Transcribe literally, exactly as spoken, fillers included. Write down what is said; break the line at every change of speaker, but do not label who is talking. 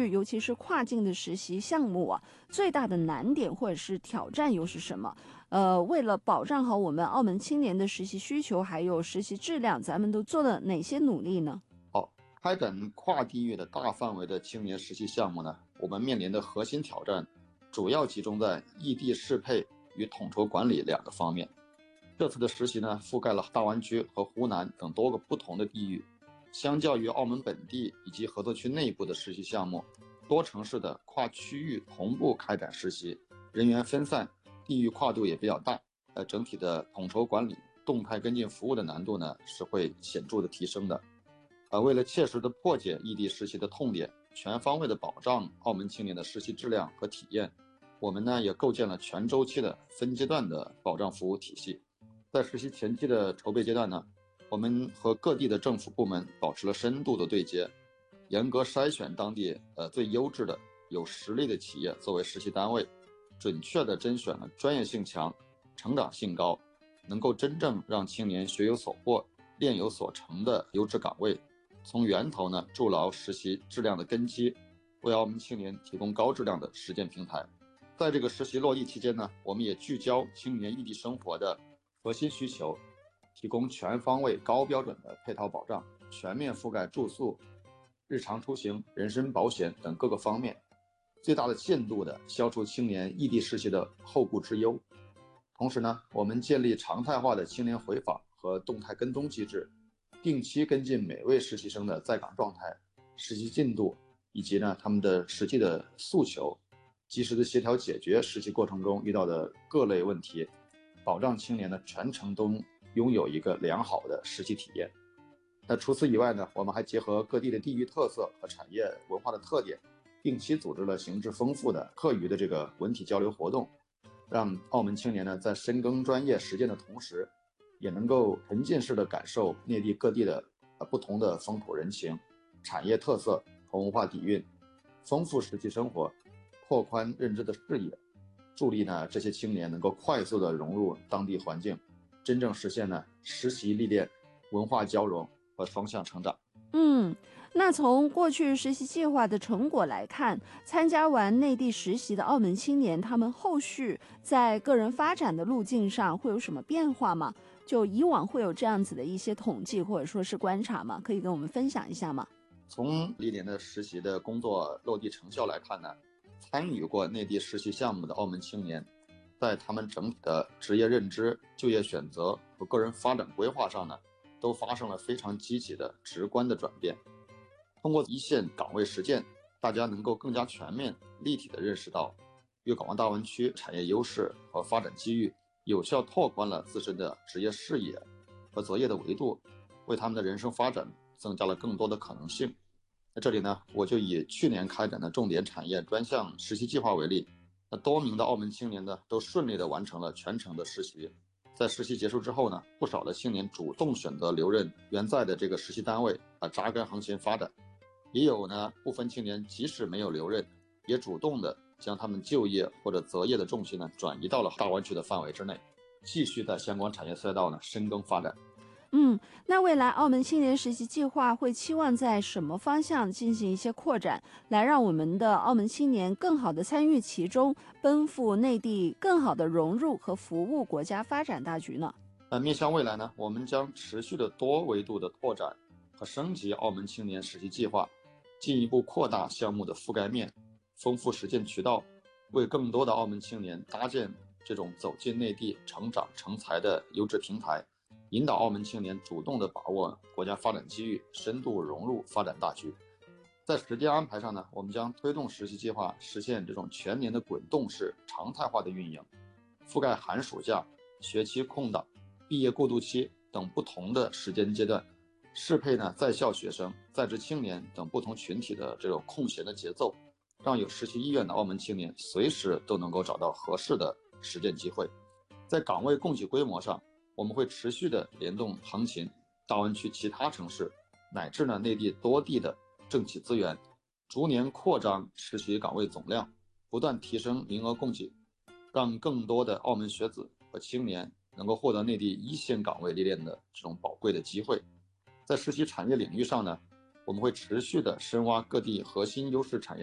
域，尤其是跨境的实习项目啊，最大的难点或者是挑战又是什么？呃，为了保障好我们澳门青年的实习需求还有实习质量，咱们都做了哪些努力呢？
好，开展跨地域的大范围的青年实习项目呢，我们面临的核心挑战主要集中在异地适配与统筹管理两个方面。这次的实习呢，覆盖了大湾区和湖南等多个不同的地域。相较于澳门本地以及合作区内部的实习项目，多城市的跨区域同步开展实习，人员分散，地域跨度也比较大，呃，整体的统筹管理、动态跟进服务的难度呢是会显著的提升的。呃，为了切实的破解异地实习的痛点，全方位的保障澳门青年的实习质量和体验，我们呢也构建了全周期的分阶段的保障服务体系。在实习前期的筹备阶段呢，我们和各地的政府部门保持了深度的对接，严格筛选当地呃最优质的、有实力的企业作为实习单位，准确地甄选了专业性强、成长性高、能够真正让青年学有所获、练有所成的优质岗位，从源头呢筑牢实习质量的根基，为澳门青年提供高质量的实践平台。在这个实习落地期间呢，我们也聚焦青年异地生活的核心需求，提供全方位高标准的配套保障，全面覆盖住宿、日常出行、人身保险等各个方面，最大的限度的消除青年异地实习的后顾之忧。同时呢，我们建立常态化的青年回访和动态跟踪机制，定期跟进每位实习生的在岗状态、实习进度以及呢他们的实际的诉求，及时的协调解决实习过程中遇到的各类问题，保障青年的全程都拥有一个良好的实习体验。那除此以外呢，我们还结合各地的地域特色和产业文化的特点，定期组织了形式丰富的课余的这个文体交流活动，让澳门青年呢在深耕专业实践的同时，也能够沉浸式的感受内地各地的不同的风土人情、产业特色和文化底蕴，丰富实际生活，拓宽认知的视野，助力呢这些青年能够快速的融入当地环境，真正实现呢实习历练、文化交融和双向成长。
嗯，那从过去实习计划的成果来看，参加完内地实习的澳门青年，他们后续在个人发展的路径上会有什么变化吗？就以往会有这样子的一些统计或者说是观察吗？可以跟我们分享一下吗？
从历年的实习的工作落地成效来看呢，参与过内地实习项目的澳门青年，在他们整体的职业认知、就业选择和个人发展规划上呢，都发生了非常积极的、直观的转变。通过一线岗位实践，大家能够更加全面、立体地认识到粤港澳大湾区产业优势和发展机遇，有效拓宽了自身的职业视野和择业的维度，为他们的人生发展增加了更多的可能性。在这里呢，我就以去年开展的重点产业专项实习计划为例，那多名的澳门青年呢，都顺利地完成了全程的实习。在实习结束之后呢，不少的青年主动选择留任原在的这个实习单位啊，扎根航行发展。也有呢部分青年即使没有留任，也主动的将他们就业或者择业的重心呢转移到了大湾区的范围之内，继续在相关产业赛道呢深耕发展。
嗯，那未来澳门青年实习计划会期望在什么方向进行一些扩展，来让我们的澳门青年更好的参与其中，奔赴内地，更好的融入和服务国家发展大局呢？
那面向未来呢，我们将持续的多维度的拓展和升级澳门青年实习计划，进一步扩大项目的覆盖面，丰富实践渠道，为更多的澳门青年搭建这种走进内地、成长成才的优质平台，引导澳门青年主动地把握国家发展机遇，深度融入发展大局。在时间安排上呢，我们将推动实习计划实现这种全年的滚动式常态化的运营，覆盖寒暑假、学期空档、毕业过渡期等不同的时间阶段，适配呢在校学生、在职青年等不同群体的这种空闲的节奏，让有实习意愿的澳门青年随时都能够找到合适的实践机会。在岗位供给规模上，我们会持续的联动横琴、大湾区其他城市乃至呢内地多地的政企资源，逐年扩张实习岗位总量，不断提升名额供给，让更多的澳门学子和青年能够获得内地一线岗位历练的这种宝贵的机会。在实习产业领域上呢，我们会持续的深挖各地核心优势产业